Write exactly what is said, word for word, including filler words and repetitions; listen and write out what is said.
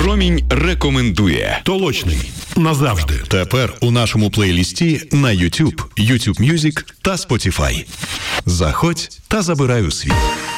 Промінь рекомендує. Толочний. Назавжди. Тепер у нашому плейлісті на YouTube, YouTube Music та Spotify. Заходь та забирай у світ.